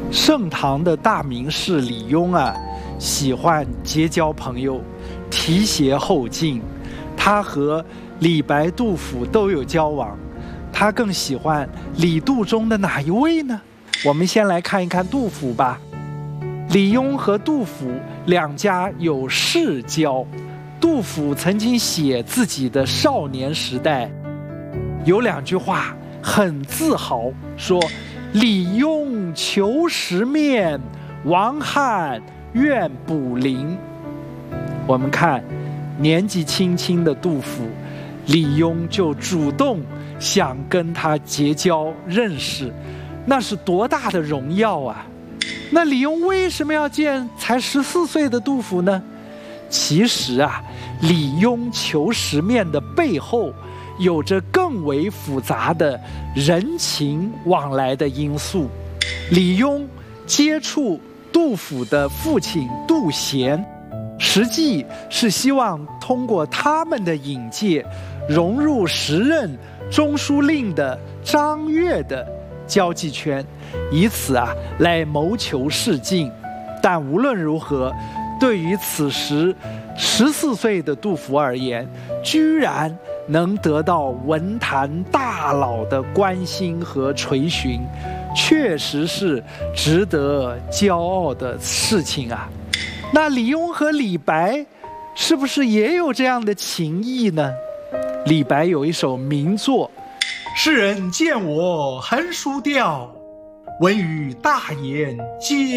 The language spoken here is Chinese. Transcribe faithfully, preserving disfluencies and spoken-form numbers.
盛唐的大名士李邕啊，喜欢结交朋友，提携后进。他和李白、杜甫都有交往，他更喜欢李杜中的哪一位呢？我们先来看一看杜甫吧。李邕和杜甫两家有世交。杜甫曾经写自己的少年时代，有两句话很自豪，说李邕求实面，王翰愿补陵。我们看年纪轻轻的杜甫，李邕就主动想跟他结交认识，那是多大的荣耀啊！那李邕为什么要见才十四岁的杜甫呢？其实啊，李邕求实面的背后有着更为复杂的人情往来的因素。李邕接触杜甫的父亲杜贤，实际是希望通过他们的引介，融入时任中书令的张悦的交际圈，以此啊来谋求仕进。但无论如何，对于此时十四岁的杜甫而言，居然能得到文坛大佬的关心和垂询，确实是值得骄傲的事情啊。那李邕和李白是不是也有这样的情谊呢？李白有一首名作： 世人见我横书调，闻语大言皆